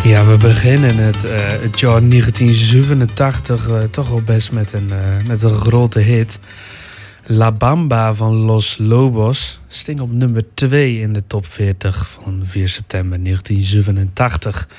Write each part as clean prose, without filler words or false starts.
Ja, we beginnen het jaar 1987 toch al best met een grote hit. La Bamba van Los Lobos sting op nummer 2 in de top 40 van 4 september 1987.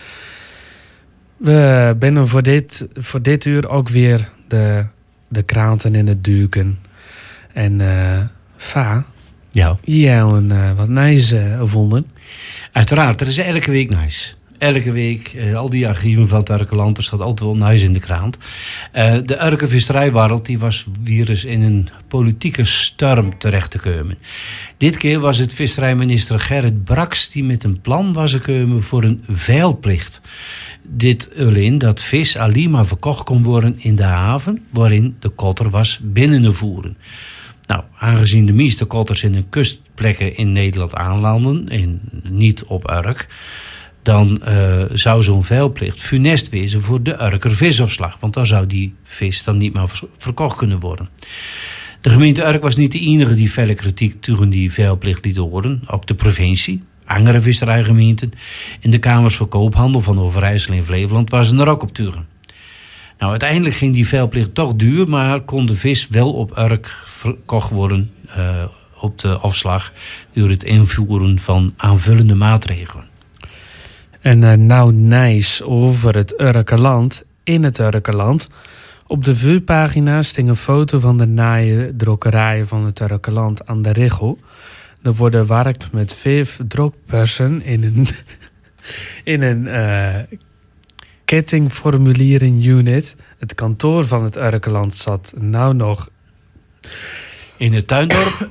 We binnen voor dit uur ook weer de kranten in het duiken. En Va, jij wat nice gevonden? Uiteraard, er is elke week nice. Elke week, al die archieven van het Urkenland, er staat altijd wel nice in de krant. De Urkenvisserijwereld die was weer eens in een politieke storm terecht te komen. Dit keer was het visserijminister Gerrit Braks die met een plan was gekomen voor een veilplicht. Dit alleen dat vis alleen maar verkocht kon worden in de haven waarin de kotter was binnen te voeren. Nou, aangezien de meeste kotters in hun kustplekken in Nederland aanlanden en niet op Urk, dan zou zo'n veilplicht funest wezen voor de Urker visafslag. Want dan zou die vis dan niet meer verkocht kunnen worden. De gemeente Urk was niet de enige die felle kritiek tegen die veilplicht liet horen. Ook de provincie, andere visserijgemeenten en de kamers voor koophandel van Overijssel en Flevoland waren er ook op tegen. Nou, uiteindelijk ging die veilplicht toch duur, maar kon de vis wel op Urk verkocht worden op de afslag door het invoeren van aanvullende maatregelen. En nou nice over het Urkenland, in het Urkenland. Op de vuurpagina sting een foto van de naaie drokkerijen van het Urkenland aan de Richel. Er worden gewerkt met 5 drokpersen in een kettingformulieren unit. Het kantoor van het Urkenland zat nou nog in het tuindorp.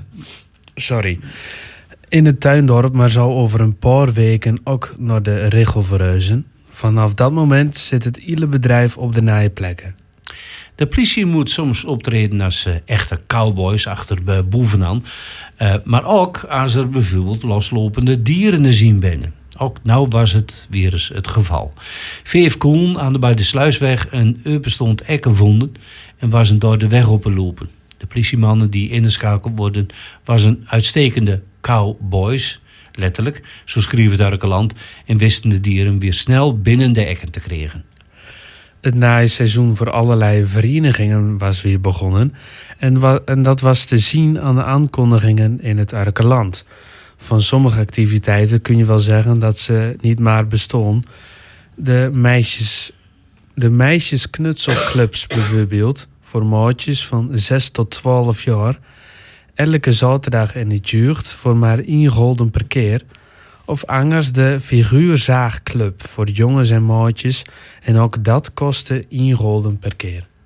In het tuindorp, maar zal over een paar weken ook naar de Richel verhuizen. Vanaf dat moment zit het hele bedrijf op de naaie plekken. De politie moet soms optreden als echte cowboys achter bovenaan. Maar ook als er bijvoorbeeld loslopende dieren te zien binnen. Ook nou was het weer eens het geval. VF Koen aan de bij de Sluisweg een openstond ek gevonden en was een door de weg opgelopen. De politiemannen die ingeschakeld worden was een uitstekende cowboys, letterlijk, zo schreef het Urkenland, en wisten de dieren weer snel binnen de ekken te krijgen. Het naaiseizoen voor allerlei verenigingen was weer begonnen en dat was te zien aan de aankondigingen in het Urkenland. Van sommige activiteiten kun je wel zeggen dat ze niet maar bestonden. De meisjesknutselclubs bijvoorbeeld, voor maatjes van 6 tot 12 jaar. Elke zaterdag in de jeugd voor maar 1 gulden per keer. Of anders de figuurzaagclub voor jongens en maatjes. En ook dat kostte 1 gulden per keer.